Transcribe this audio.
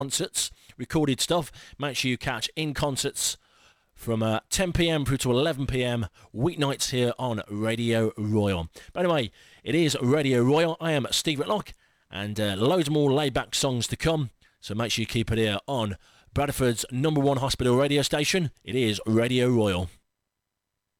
concerts, recorded stuff. Make sure you catch In Concerts from 10 p.m. through to 11 p.m. weeknights here on Radio Royal. By the way, it is Radio Royal. I am Steve Whitlock, and loads more laid-back songs to come. So make sure you keep it here on Bradford's #1 hospital radio station. It is Radio Royal.